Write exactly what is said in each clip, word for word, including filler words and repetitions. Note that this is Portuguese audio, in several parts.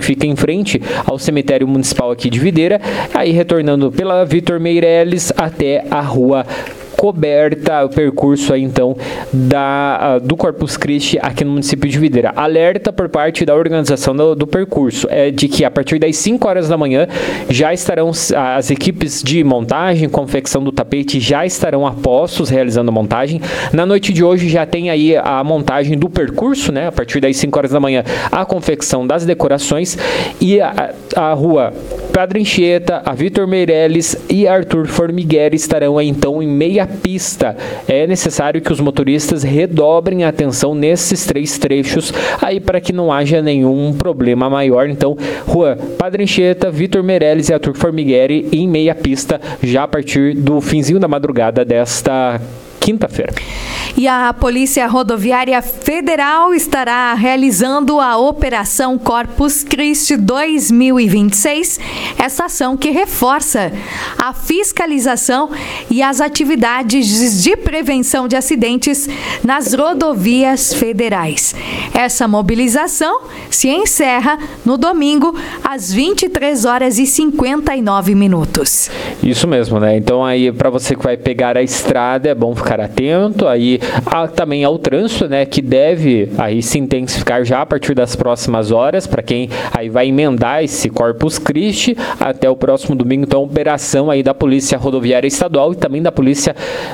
fica em frente ao cemitério municipal aqui de Videira, aí retornando pela Vitor Meirelles até a rua Coberta, o percurso aí, então, da, uh, do Corpus Christi aqui no município de Videira. Alerta por parte da organização do, do percurso é de que a partir das cinco horas da manhã já estarão as equipes de montagem, confecção do tapete já estarão a postos realizando a montagem. Na noite de hoje já tem aí a montagem do percurso, né? A partir das cinco horas da manhã a confecção das decorações e a, a rua Padre Anchieta, a Vitor Meirelles e Arthur Formigueri estarão aí, então, em meia pista. É necessário que os motoristas redobrem a atenção nesses três trechos aí para que não haja nenhum problema maior. Então, rua Padre Anchieta, Vitor Meirelles e Arthur Formigueri em meia pista já a partir do finzinho da madrugada desta quinta-feira. E a Polícia Rodoviária Federal estará realizando a Operação Corpus Christi dois mil e vinte e seis, essa ação que reforça a fiscalização e as atividades de prevenção de acidentes nas rodovias federais. Essa mobilização se encerra no domingo às vinte e três horas e cinquenta e nove minutos. Isso mesmo, né? Então aí para você que vai pegar a estrada é bom ficar atento aí a, também ao trânsito, né, que deve aí se intensificar já a partir das próximas horas, para quem aí vai emendar esse Corpus Christi até o próximo domingo. Então, operação aí da Polícia Rodoviária Estadual e também da Polícia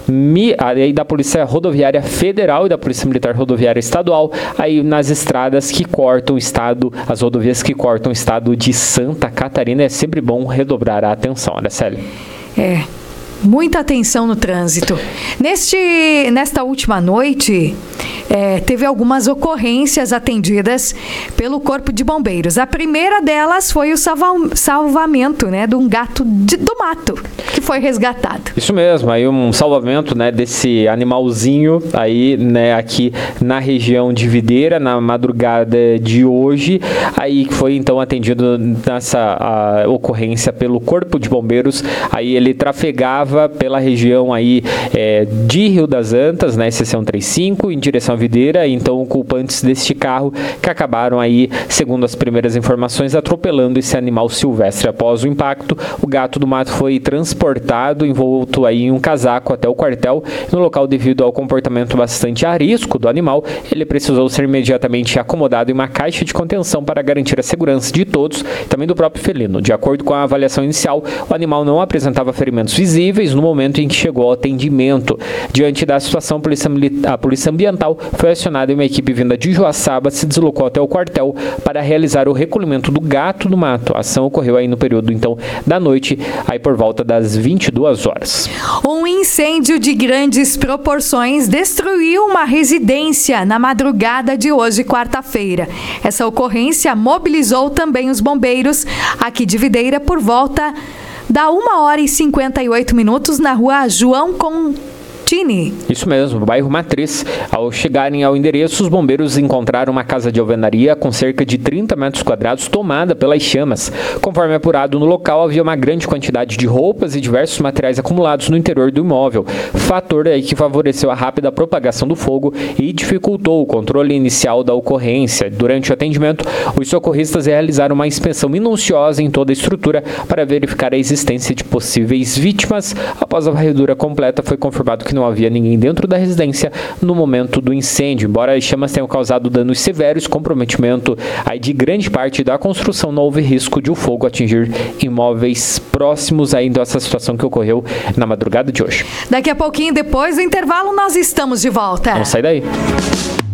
aí da Polícia Rodoviária Federal e da Polícia Militar Rodoviária Estadual aí nas estradas que cortam o estado, as rodovias que cortam o estado de Santa Catarina. É sempre bom redobrar a atenção, né, Célia? É. Muita atenção no trânsito. Neste, nesta última noite, é, teve algumas ocorrências atendidas pelo Corpo de Bombeiros. A primeira delas foi o salva, salvamento, né, de um gato de, do mato, que foi resgatado. Isso mesmo, aí um salvamento, né, desse animalzinho aí, né, aqui na região de Videira, na madrugada de hoje, aí foi então atendido nessa a, ocorrência pelo Corpo de Bombeiros. Aí ele trafegava pela região aí é, de Rio das Antas, na S C cento e trinta e cinco, em direção à Videira. Então, ocupantes deste carro que acabaram aí, segundo as primeiras informações, atropelando esse animal silvestre. Após o impacto, o gato do mato foi transportado, envolto aí em um casaco até o quartel. No local, devido ao comportamento bastante arisco do animal, ele precisou ser imediatamente acomodado em uma caixa de contenção para garantir a segurança de todos e também do próprio felino. De acordo com a avaliação inicial, o animal não apresentava ferimentos visíveis no momento em que chegou ao atendimento. Diante da situação, a Polícia, a Polícia Ambiental foi acionada e uma equipe vinda de Joaçaba se deslocou até o quartel para realizar o recolhimento do gato do mato. A ação ocorreu aí no período, então, da noite, aí por volta das vinte e duas horas. Um incêndio de grandes proporções destruiu uma residência na madrugada de hoje, quarta-feira. Essa ocorrência mobilizou também os bombeiros aqui de Videira por volta da uma hora e cinquenta e oito minutos na rua João Contini. Isso mesmo, bairro Matriz. Ao chegarem ao endereço, os bombeiros encontraram uma casa de alvenaria com cerca de trinta metros quadrados tomada pelas chamas. Conforme apurado no local, havia uma grande quantidade de roupas e diversos materiais acumulados no interior do imóvel, fator aí que favoreceu a rápida propagação do fogo e dificultou o controle inicial da ocorrência. Durante o atendimento, os socorristas realizaram uma inspeção minuciosa em toda a estrutura para verificar a existência de possíveis vítimas. Após a varredura completa, foi confirmado que não havia ninguém dentro da residência no momento do incêndio. Embora as chamas tenham causado danos severos, comprometimento aí de grande parte da construção, não houve risco de o fogo atingir imóveis próximos ainda a essa situação que ocorreu na madrugada de hoje. Daqui a pouquinho, depois do intervalo, nós estamos de volta. Vamos sair daí.